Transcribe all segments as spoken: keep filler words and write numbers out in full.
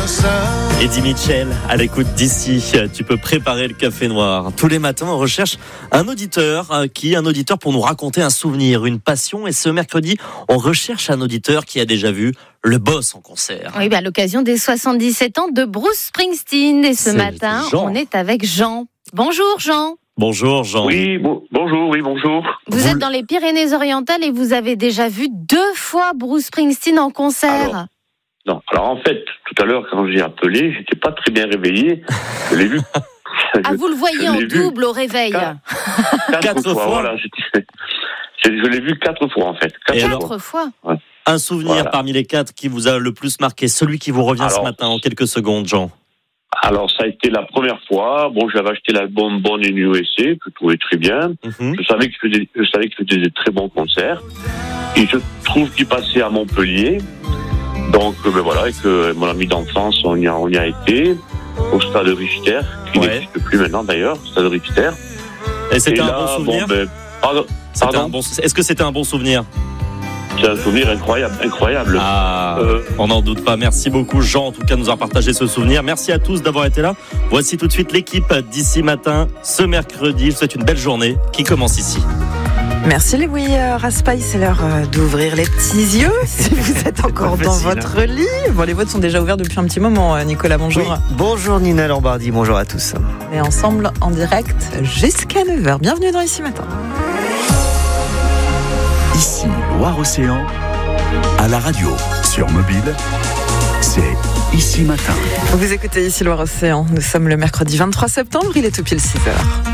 Eddie Mitchell, à l'écoute d'ici, tu peux préparer le café noir. Tous les matins, on recherche un auditeur qui, un auditeur pour nous raconter un souvenir, une passion. Et ce mercredi, on recherche un auditeur qui a déjà vu le boss en concert. Oui, bah, à l'occasion des soixante-dix-sept ans de Bruce Springsteen. Et ce C'est matin, Jean. on est avec Jean. Bonjour Jean. Bonjour Jean. Oui, bon, bonjour, oui, bonjour. Vous, vous êtes dans les Pyrénées-Orientales et vous avez déjà vu deux fois Bruce Springsteen en concert. Alors, non, alors en fait, tout à l'heure, quand j'ai appelé, j'étais pas très bien réveillé. Je l'ai vu. Ah, vous le voyez en double au réveil. Quatre, quatre, Quatre fois, fois. voilà. C'était, je l'ai vu quatre fois, en fait. Quatre Et fois. Quatre fois. Ouais. Un souvenir Voilà. parmi les quatre qui vous a le plus marqué, celui qui vous revient Alors, ce matin en quelques secondes, Jean. Alors, ça a été la première fois. Bon, j'avais acheté l'album Born in U S A, que je trouvais très bien. Mm-hmm. Je savais que je faisais, je savais que je faisais des très bons concerts. Et je trouve qu'il passait à Montpellier. Donc, euh, ben voilà, et que mon ami d'enfance, on y a, on y a été, au stade Richter, qui Ouais. n'existe plus maintenant d'ailleurs, stade Richter. Et c'était Et un là, bon souvenir bon, ben, pardon, C'était pardon un bon... Est-ce que c'était un bon souvenir? C'est un souvenir incroyable, incroyable. Ah, Euh, on n'en doute pas. Merci beaucoup Jean, en tout cas, de nous avoir partagé ce souvenir. Merci à tous d'avoir été là. Voici tout de suite l'équipe d'ici matin, ce mercredi. Je vous souhaite une belle journée qui commence ici. Merci les oui, euh, Raspail, c'est l'heure euh, d'ouvrir les petits yeux si vous êtes encore pas dans facile, votre lit. Bon, les vôtres sont déjà ouverts depuis un petit moment, euh, Nicolas, bonjour. Oui. Bonjour Nina Lombardi, bonjour à tous. On est ensemble en direct jusqu'à neuf heures. Bienvenue dans Ici Matin. Ici, Loire-Océan, à la radio, sur mobile, c'est Ici Matin. Vous écoutez Ici Loire-Océan. Nous sommes le mercredi vingt-trois septembre, il est tout pile six heures.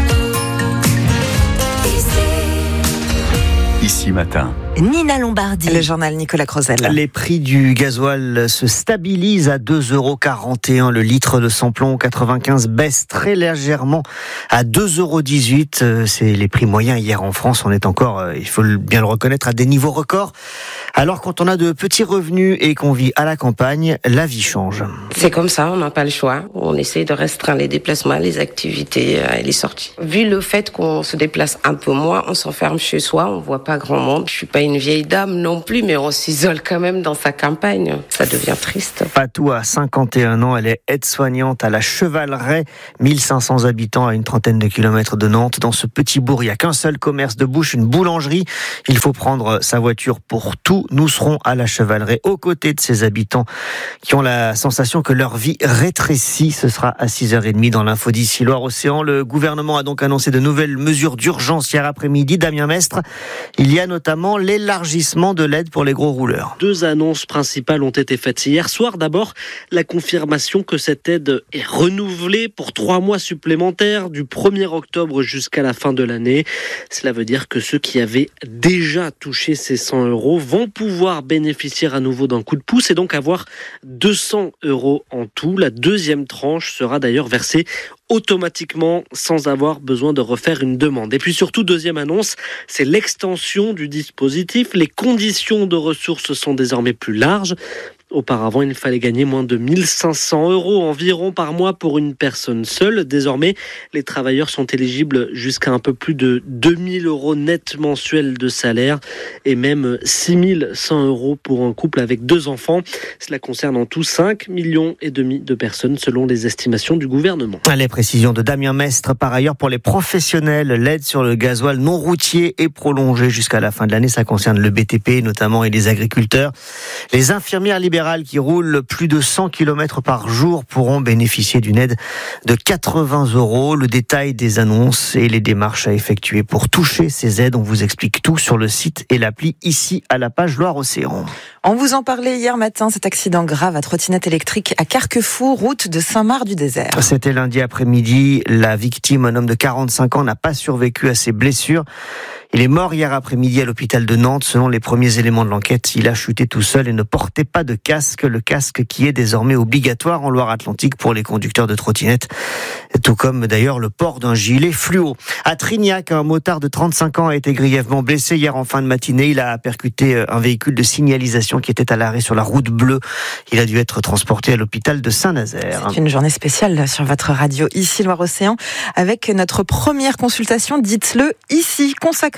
Ici Matin. Nina Lombardi. Le journal Nicolas Crozel. Les prix du gasoil se stabilisent à deux euros quarante et un le litre de samplon quatre-vingt-quinze baisse très légèrement à deux euros dix-huit. C'est les prix moyens hier en France. On est encore, il faut bien le reconnaître, à des niveaux records. Alors quand on a de petits revenus et qu'on vit à la campagne, la vie change. C'est comme ça, on n'a pas le choix. On essaie de restreindre les déplacements, les activités et les sorties. Vu le fait qu'on se déplace un peu moins, on s'enferme chez soi, on voit pas grand monde. Je suis pas une vieille dame non plus, mais on s'isole quand même dans sa campagne. Ça devient triste. Fatou a cinquante et un ans, elle est aide-soignante à la Chevaleraie, mille cinq cents habitants à une trentaine de kilomètres de Nantes. Dans ce petit bourg, il n'y a qu'un seul commerce de bouche, une boulangerie. Il faut prendre sa voiture pour tout. Nous serons à la Chevaleraie aux côtés de ces habitants qui ont la sensation que leur vie rétrécit. Ce sera à six heures trente dans l'info d'ici Loire-Océan. Le gouvernement a donc annoncé de nouvelles mesures d'urgence hier après-midi. Damien Mestre, il y a notamment l'élargissement de l'aide pour les gros rouleurs. Deux annonces principales ont été faites hier soir. D'abord, la confirmation que cette aide est renouvelée pour trois mois supplémentaires du premier octobre jusqu'à la fin de l'année. Cela veut dire que ceux qui avaient déjà touché ces cent euros vont pouvoir bénéficier à nouveau d'un coup de pouce et donc avoir deux cents euros en tout. La deuxième tranche sera d'ailleurs versée automatiquement sans avoir besoin de refaire une demande. Et puis surtout, deuxième annonce, c'est l'extension du dispositif. Les conditions de ressources sont désormais plus larges. Auparavant, il fallait gagner moins de mille cinq cents euros environ par mois pour une personne seule. Désormais, les travailleurs sont éligibles jusqu'à un peu plus de deux mille euros net mensuels de salaire et même six mille cent euros pour un couple avec deux enfants. Cela concerne en tout cinq millions et demi de personnes selon les estimations du gouvernement. Les précisions de Damien Mestre. Par ailleurs, pour les professionnels, l'aide sur le gasoil non routier est prolongée jusqu'à la fin de l'année. Ça concerne le B T P notamment et les agriculteurs. Les infirmières libérales qui roulent plus de cent kilomètres par jour pourront bénéficier d'une aide de quatre-vingts euros. Le détail des annonces et les démarches à effectuer pour toucher ces aides, on vous explique tout sur le site et l'appli ici à la page Loire-Océan. On vous en parlait hier matin, cet accident grave à trottinette électrique à Carquefou, route de Saint-Marc-du-Désert. C'était lundi après-midi. La victime, un homme de quarante-cinq ans, n'a pas survécu à ses blessures. Il est mort hier après-midi à l'hôpital de Nantes. Selon les premiers éléments de l'enquête, il a chuté tout seul et ne portait pas de casque. Le casque qui est désormais obligatoire en Loire-Atlantique pour les conducteurs de trottinettes. Tout comme d'ailleurs le port d'un gilet fluo. À Trignac, un motard de trente-cinq ans a été grièvement blessé hier en fin de matinée. Il a percuté un véhicule de signalisation qui était à l'arrêt sur la route bleue. Il a dû être transporté à l'hôpital de Saint-Nazaire. C'est une journée spéciale sur votre radio ici Loire-Océan avec notre première consultation, dites-le ici, consacrée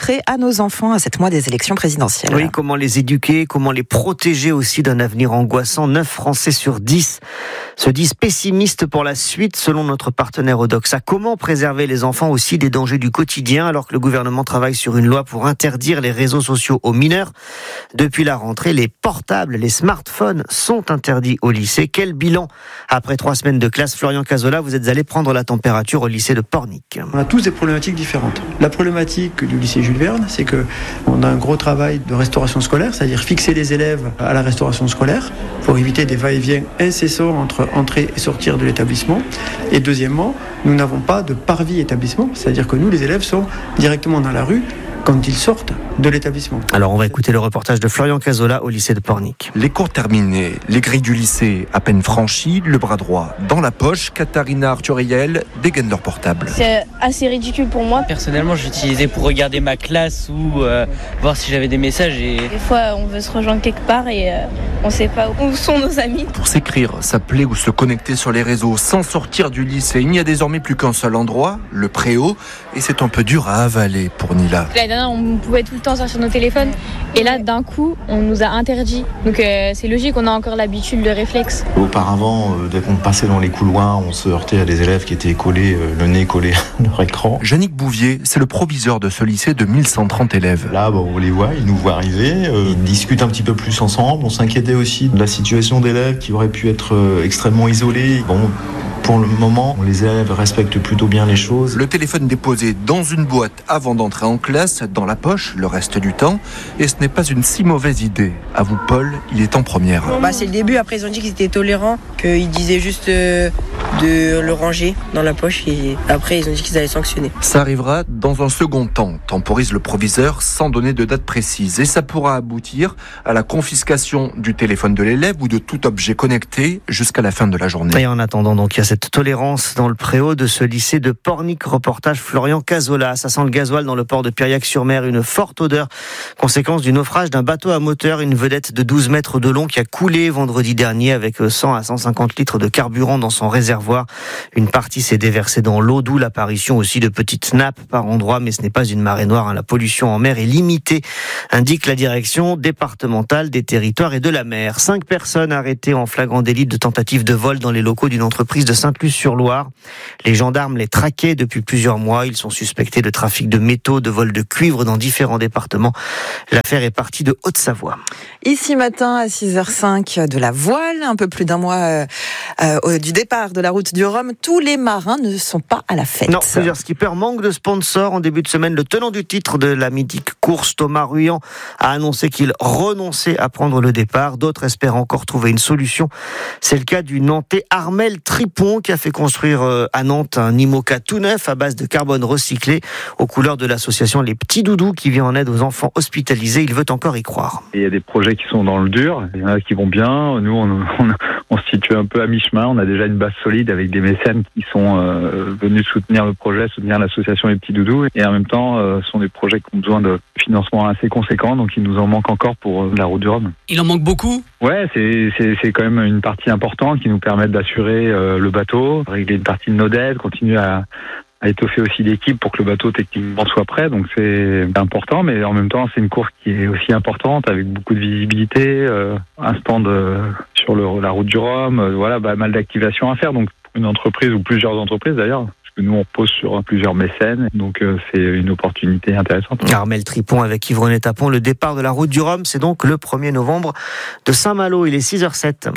rentrée à nos enfants à sept mois des élections présidentielles. Oui, comment les éduquer, comment les protéger aussi d'un avenir angoissant. neuf Français sur dix se disent pessimistes pour la suite selon notre partenaire Odoxa. Comment préserver les enfants aussi des dangers du quotidien alors que le gouvernement travaille sur une loi pour interdire les réseaux sociaux aux mineurs? Depuis la rentrée, les portables, les smartphones sont interdits au lycée. Quel bilan après trois semaines de classe? Florian Cazola, vous êtes allé prendre la température au lycée de Pornic. On a tous des problématiques différentes. La problématique du lycée Jules Verne, c'est qu'on a un gros travail de restauration scolaire, c'est-à-dire fixer les élèves à la restauration scolaire pour éviter des va-et-vient incessants entre entrer et sortir de l'établissement. Et deuxièmement, nous n'avons pas de parvis établissement, c'est-à-dire que nous, les élèves, sont directement dans la rue quand ils sortent de l'établissement. Alors on va écouter le reportage de Florian Cazola au lycée de Pornic. Les cours terminés, les grilles du lycée à peine franchies, le bras droit dans la poche, Katharina Arthuriel dégaine leur portable. C'est assez ridicule pour moi. Personnellement, j'utilisais pour regarder ma classe ou euh, voir si j'avais des messages. Et... Des fois, on veut se rejoindre quelque part et euh, on ne sait pas où sont nos amis. Pour s'écrire, s'appeler ou se connecter sur les réseaux sans sortir du lycée, il n'y a désormais plus qu'un seul endroit, le préau, et c'est un peu dur à avaler pour Nila. L'année dernière, on pouvait tout le temps sortir nos téléphones et là, d'un coup, on nous a interdit. Donc euh, c'est logique, on a encore l'habitude, le réflexe. Auparavant, euh, dès qu'on passait dans les couloirs, on se heurtait à des élèves qui étaient collés, euh, le nez collé à leur écran. Yannick Bouvier, c'est le proviseur de ce lycée de mille cent trente élèves. Là, bon, on les voit, ils nous voient arriver, euh, ils discutent un petit peu plus ensemble. On s'inquiétait aussi de la situation d'élèves qui auraient pu être euh, extrêmement isolés. Bon, pour le moment, les élèves respectent plutôt bien les choses. Le téléphone déposé dans une boîte avant d'entrer en classe, dans la poche, le reste du temps. Et ce n'est pas une si mauvaise idée. À vous, Paul, il est en première. Bah, c'est le début. Après, ils ont dit qu'ils étaient tolérants, qu'ils disaient juste euh, de le ranger dans la poche. Et après, ils ont dit qu'ils allaient sanctionner. Ça arrivera dans un second temps, temporise le proviseur sans donner de date précise. Et ça pourra aboutir à la confiscation du téléphone de l'élève ou de tout objet connecté jusqu'à la fin de la journée. Et en attendant, donc, il y a cette tolérance dans le préau de ce lycée de Pornic. Reportage Florian Cazola. Ça sent le gasoil dans le port de Piriac-sur-Mer. Une forte odeur, conséquence du naufrage d'un bateau à moteur, une vedette de douze mètres de long qui a coulé vendredi dernier avec cent à cent cinquante litres de carburant dans son réservoir. Une partie s'est déversée dans l'eau, d'où l'apparition aussi de petites nappes par endroits, mais ce n'est pas une marée noire. La pollution en mer est limitée, indique la direction départementale des territoires et de la mer. Cinq personnes arrêtées en flagrant délit de tentative de vol dans les locaux d'une entreprise de Sainte-Luce-sur-Loire. Les gendarmes les traquaient depuis plusieurs mois. Ils sont suspectés de trafic de métaux, de vol de cuivre dans différents départements. L'affaire est partie de Haute-Savoie. Ici matin à six heures cinq de la voile, un peu plus d'un mois euh, euh, du départ de la route du Rhum, tous les marins ne sont pas à la fête. Non, plusieurs skippers manquent de sponsors. En début de semaine, le tenant du titre de la mythique course, Thomas Ruyant, a annoncé qu'il renonçait à prendre le départ. D'autres espèrent encore trouver une solution. C'est le cas du Nantais Armel Tripon qui a fait construire à Nantes un IMOCA tout neuf à base de carbone recyclé aux couleurs de l'association Les Petits Doudous qui vient en aide aux enfants hospitalisés. Il veut encore y croire. Il y a des projets qui sont dans le dur, il y en a qui vont bien. Nous, on, on, on se situe un peu à mi-chemin. On a déjà une base solide avec des mécènes qui sont euh, venus soutenir le projet, soutenir l'association Les Petits Doudous. Et en même temps, euh, ce sont des projets qui ont besoin de financement assez conséquent, donc il nous en manque encore pour euh, la route du Rhum. Il en manque beaucoup ? Ouais, c'est, c'est, c'est quand même une partie importante qui nous permet d'assurer euh, le bateau, régler une partie de nos dettes, continuer à à étoffer aussi l'équipe pour que le bateau techniquement soit prêt, donc c'est important, mais en même temps c'est une course qui est aussi importante avec beaucoup de visibilité, euh, un stand euh, sur le, la route du Rhum, euh, voilà, bah, mal d'activation à faire, donc une entreprise ou plusieurs entreprises d'ailleurs, parce que nous on pose sur plusieurs mécènes, donc euh, c'est une opportunité intéressante. Armel Tripon avec Yves-René Tapon, le départ de la route du Rhum, c'est donc le premier novembre de Saint-Malo, il est six heures sept.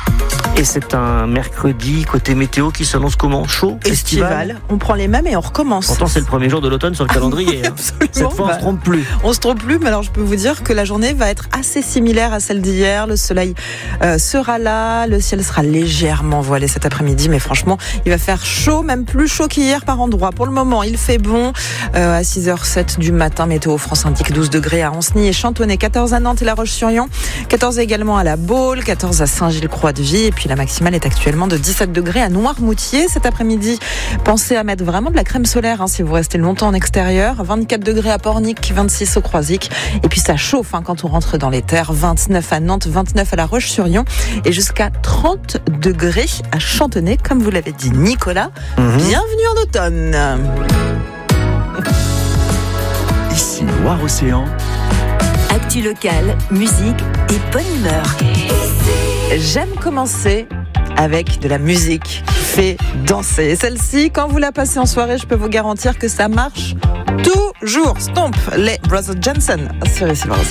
Et c'est un mercredi, côté météo, qui s'annonce comment ? Chaud ? Estival. Estival. On prend les mêmes et on recommence. Pourtant, c'est le premier jour de l'automne sur le calendrier. Ah, oui, Cette fois, bah, on se trompe plus. On se trompe plus, mais alors je peux vous dire que la journée va être assez similaire à celle d'hier. Le soleil euh, sera là, le ciel sera légèrement voilé cet après-midi, mais franchement, il va faire chaud, même plus chaud qu'hier par endroit. Pour le moment, il fait bon. Euh, à six heures sept du matin, Météo France indique douze degrés à Ancenis et Chantonnay, quatorze à Nantes et La Roche-sur-Yon, quatorze également à La Baule, quatorze à Saint-Gilles-Croix-de-Vie, et puis la maximale est actuellement de dix-sept degrés à Noirmoutier. Cet après-midi, pensez à mettre vraiment de la crème solaire hein, si vous restez longtemps en extérieur. vingt-quatre degrés à Pornic, vingt-six au Croisic. Et puis ça chauffe hein, quand on rentre dans les terres. vingt-neuf à Nantes, vingt-neuf à La Roche-sur-Yon et jusqu'à trente degrés à Chantonnay, comme vous l'avez dit Nicolas. Mmh. Bienvenue en automne. Ici Ici Loire-Océan. Actu locale, musique et bonne humeur. J'aime commencer avec de la musique qui fait danser. Et celle-ci, quand vous la passez en soirée, je peux vous garantir que ça marche toujours. Stomp, les Brothers Johnson sur ici Loire-Océan.